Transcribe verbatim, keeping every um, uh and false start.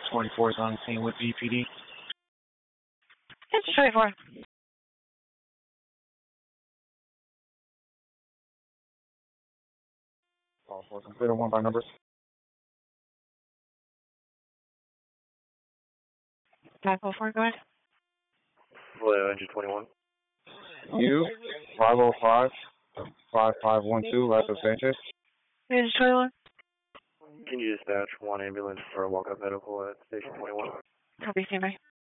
twenty-four is on the scene with B P D. It's twenty-four. Call for consider one by numbers. five oh four, go ahead. Hello, engine twenty-one. U five oh five five five one two, Lasso Sanchez. Engine twenty-one. Can you dispatch one ambulance for a walk-up medical at station twenty-one? Copy, standby.